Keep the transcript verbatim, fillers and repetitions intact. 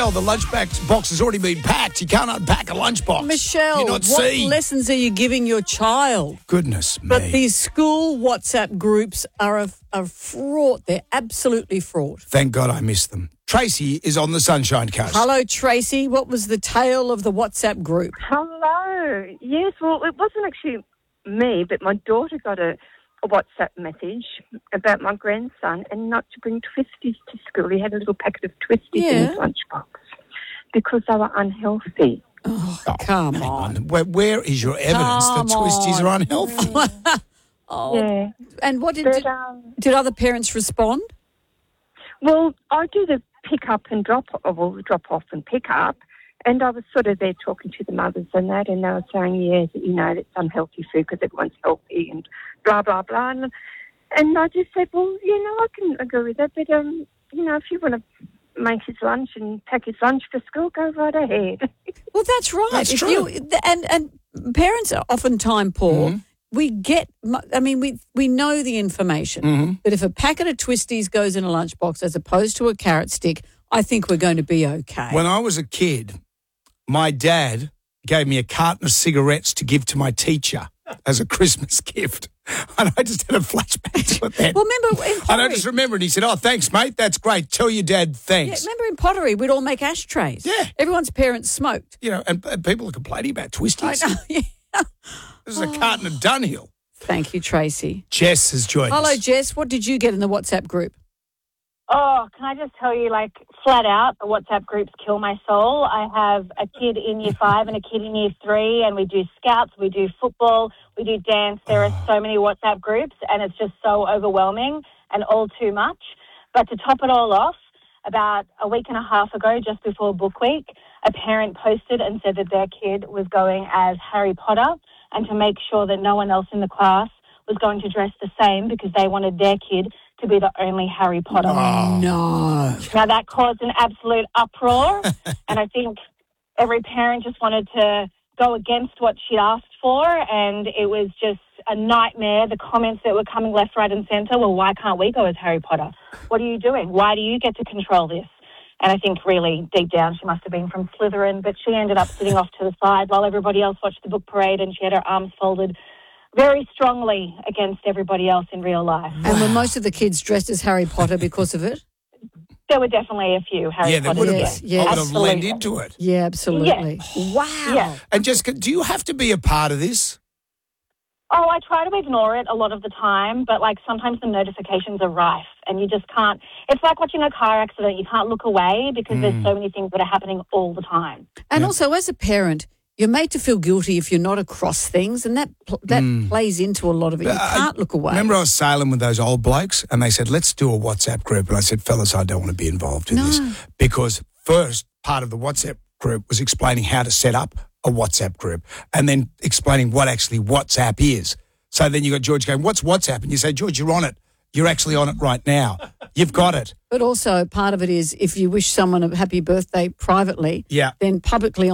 Oh, the lunchbox box has already been packed. You can't unpack a lunchbox. Michelle, You're not what see. lessons are you giving your child? Goodness me. But these school WhatsApp groups are a, a fraught. They're absolutely fraught. Thank God I missed them. Tracy is on the Sunshine Coast. Hello, Tracy. What was the tale of the WhatsApp group? Hello. Yes, well, it wasn't actually me, but my daughter got a, a WhatsApp message about my grandson and not to bring Twisties to school. He had a little packet of Twisties Yeah. in his lunchbox because they were unhealthy. Oh, Oh, come hang on. Where, where is your evidence Come that Twisties on. are unhealthy? Oh, Yeah. and what did, But, did um, did other parents respond? well, I do the pick up and drop, or well, drop off and pick up, and I was sort of there talking to the mothers and that, and they were saying, yes, you know, it's unhealthy food because everyone's healthy and blah, blah, blah. And, and I just said, well, you know, I can agree with that, but, um, you know, if you want to make his lunch and pack his lunch for school, go right ahead. Well, that's right. That's if true. You, and and parents are often time poor. Mm-hmm. We get, mu- I mean, we we know the information. Mm-hmm. But if a packet of Twisties goes in a lunchbox as opposed to a carrot stick, I think we're going to be okay. When I was a kid, my dad gave me a carton of cigarettes to give to my teacher as a Christmas gift. And I just had a flashback to it then. well, remember in And I pottery, just remembered, he said, oh, thanks, mate. That's great. Tell your dad yeah, thanks. remember in pottery, we'd all make ashtrays. Yeah. Everyone's parents smoked. You know, and, and people are complaining about I Twisties. know. Yeah. This is a carton of Dunhill. Thank you, Tracy. Jess has joined Hello, us. Jess. What did you get in the WhatsApp group? Oh, can I just tell you, like, flat out, the WhatsApp groups kill my soul. I have a kid in year five and a kid in year three, and we do scouts, we do football, we do dance. There are so many WhatsApp groups, and it's just so overwhelming and all too much. But to top it all off, about a week and a half ago, just before book week, a parent posted and said that their kid was going as Harry Potter, and to make sure that no one else in the class was going to dress the same because they wanted their kid to be the only Harry Potter. Oh. No. Now, that caused an absolute uproar, and I think every parent just wanted to go against what she asked for, and it was just a nightmare. The comments that were coming left, right, and centre, well, why can't we go as Harry Potter? What are you doing? Why do you get to control this? And I think really deep down she must have been from Slytherin, but she ended up sitting off to the side while everybody else watched the book parade, and she had her arms folded very strongly against everybody else in real life. And were most of the kids dressed as Harry Potter because of it? There were definitely a few Harry Yeah, there Potters. would have Yes, been. yes. I would have Absolutely. blended into it. Yeah, absolutely. Wow. Yeah. And Jessica, do you have to be a part of this? Oh, I try to ignore it a lot of the time, but like sometimes the notifications are rife and you just can't. It's like watching a car accident. You can't look away because Mm. there's so many things that are happening all the time. And Yeah. also, as a parent, you're made to feel guilty if you're not across things, and that pl- that plays into a lot of it. You Mm. I- can't look away. Remember I was sailing with those old blokes and they said, let's do a WhatsApp group. And I said, fellas, I don't want to be involved in No. this. Because first part of the WhatsApp group was explaining how to set up a WhatsApp group and then explaining what actually WhatsApp is. So then you got George going, what's WhatsApp? And you say, George, you're on it. You're actually on it right now. You've got it. But also, part of it is if you wish someone a happy birthday privately, Yeah. then publicly